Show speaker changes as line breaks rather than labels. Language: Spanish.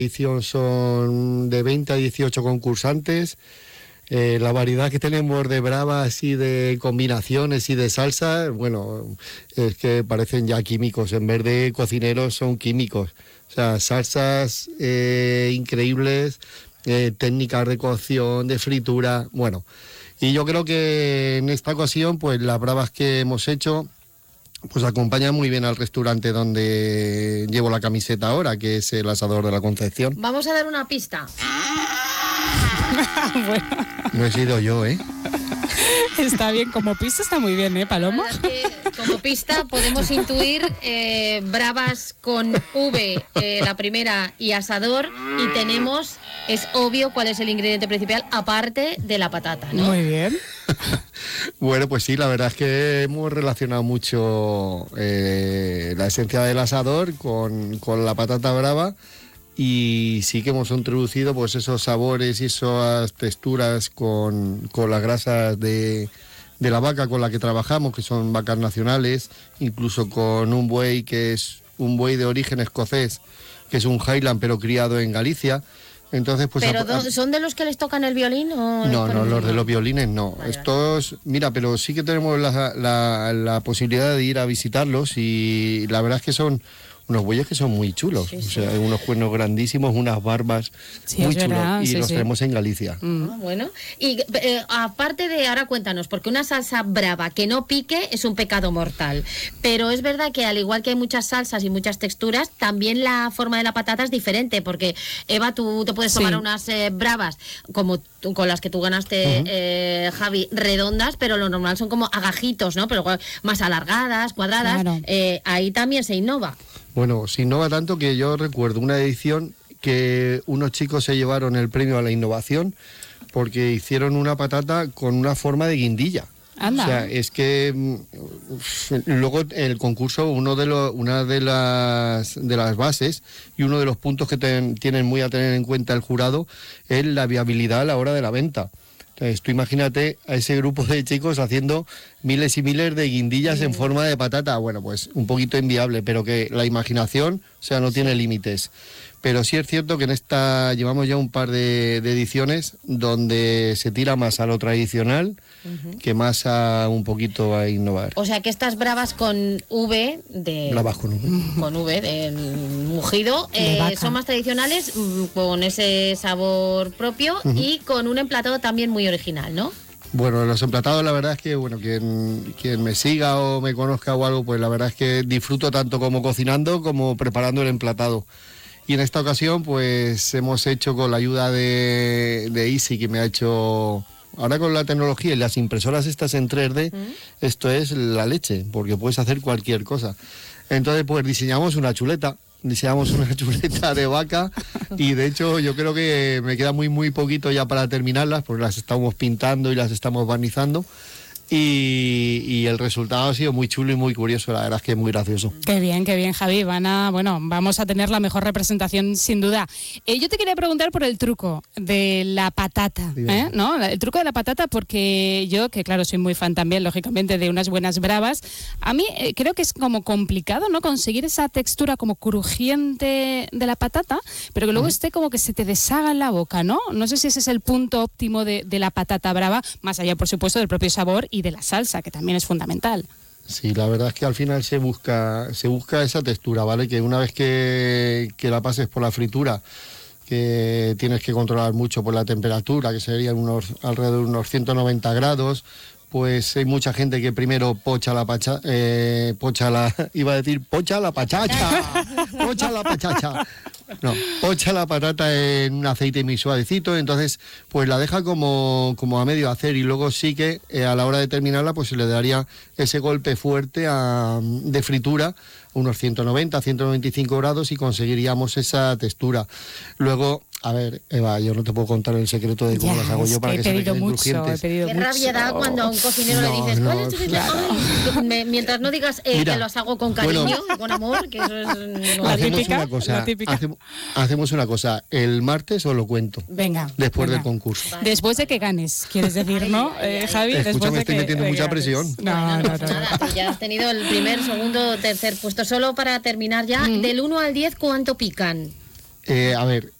edición son de 20 a 18 concursantes. La variedad que tenemos de bravas y de combinaciones y de salsa, bueno, es que parecen ya químicos. En vez de cocineros son químicos. O sea, salsas increíbles, técnicas de cocción, de fritura, bueno. Y yo creo que en esta ocasión, pues las bravas que hemos hecho, pues acompañan muy bien al restaurante donde llevo la camiseta ahora, que es el Asador de la Concepción.
Vamos a dar una pista.
Bueno.
No he sido yo, ¿eh?
Está bien, como pista está muy bien, ¿eh, Paloma?
La verdad es que, como pista podemos intuir bravas con V, la primera, y asador, y tenemos, es obvio cuál es el ingrediente principal, aparte de la patata, ¿no?
Muy bien.
Bueno, pues sí, la verdad es que hemos relacionado mucho la esencia del asador con la patata brava. Y sí que hemos introducido pues esos sabores y esas texturas con las grasas de la vaca con la que trabajamos, que son vacas nacionales, incluso con un buey que es un buey de origen escocés, que es un Highland pero criado en Galicia. Entonces, pues,
¿Pero son de los que les tocan el violín? ¿O
no, los de los violines no. Vale. Estos, mira, pero sí que tenemos la posibilidad de ir a visitarlos y la verdad es que son unos bueyes que son muy chulos, sí, sí. O sea, unos cuernos grandísimos, unas barbas muy chulos, y los tenemos en Galicia.
Bueno, y aparte de, ahora cuéntanos, porque una salsa brava que no pique es un pecado mortal, pero es verdad que al igual que hay muchas salsas y muchas texturas, también la forma de la patata es diferente, porque Eva, tú te puedes tomar unas bravas como con las que tú ganaste, Javi, redondas, pero lo normal son como agajitos, ¿no? Pero más alargadas, cuadradas, claro. Ahí también se innova.
Bueno, se innova tanto que yo recuerdo una edición que unos chicos se llevaron el premio a la innovación porque hicieron una patata con una forma de guindilla.
Anda.
O sea, es que luego el concurso, una de las bases y uno de los puntos que tienen muy a tener en cuenta el jurado es la viabilidad a la hora de la venta. Entonces, tú imagínate a ese grupo de chicos haciendo miles y miles de guindillas en forma de patata. Bueno, pues un poquito inviable, pero que la imaginación, o sea, no tiene límites. Pero sí es cierto que en esta llevamos ya un par de ediciones donde se tira más a lo tradicional que más a un poquito a innovar.
O sea que estas bravas con V de...
Bravas con V.
Con V del mugido son más tradicionales, con ese sabor propio y con un emplatado también muy original, ¿no?
Bueno, los emplatados la verdad es que, bueno, quien me siga o me conozca o algo, pues la verdad es que disfruto tanto como cocinando como preparando el emplatado. Y en esta ocasión, pues hemos hecho con la ayuda de Isi, que me ha hecho... Ahora con la tecnología y las impresoras estas en 3D, esto es la leche, porque puedes hacer cualquier cosa. Entonces, pues diseñamos una chuleta de vaca y de hecho yo creo que me queda muy poquito ya para terminarlas, porque las estamos pintando y las estamos barnizando. Y el resultado ha sido muy chulo y muy curioso, la verdad es que es muy gracioso.
Qué bien, Javi. Vamos a tener la mejor representación sin duda. Yo te quería preguntar por el truco de la patata, ¿no? El truco de la patata, porque yo, que claro, soy muy fan también, lógicamente, de unas buenas bravas, a mí creo que es como complicado, ¿no? Conseguir esa textura como crujiente de la patata, pero que luego esté como que se te deshaga en la boca, ¿no? No sé si ese es el punto óptimo de la patata brava, más allá, por supuesto, del propio sabor y de la salsa, que también es fundamental.
Sí, la verdad es que al final se busca esa textura, ¿vale? Que una vez que la pases por la fritura, que tienes que controlar mucho por la temperatura, que serían alrededor de unos 190 grados, pues hay mucha gente que primero pocha la pachacha. No, pocha la patata en un aceite muy suavecito, entonces pues la deja como a medio hacer y luego sí que a la hora de terminarla pues se le daría ese golpe fuerte de fritura, unos 190, 195 grados y conseguiríamos esa textura. Luego, a ver, Eva, yo no te puedo contar el secreto de cómo las hago yo para que se me queden crujientes.
Qué rabia da cuando a un cocinero le dices, ¿cuál es tu secreto? Ay, mientras no digas que los hago con cariño, con amor, que eso es...
Hacemos una cosa, el martes os lo cuento.
Venga.
Después del concurso.
Vale. Después de que ganes, quieres decir, ¿no, Javi?
Escúchame, estoy metiendo mucha presión.
No, nada, tú ya has tenido el primer, segundo, tercer puesto. Solo para terminar ya, del 1 al 10, ¿cuánto pican?
A ver,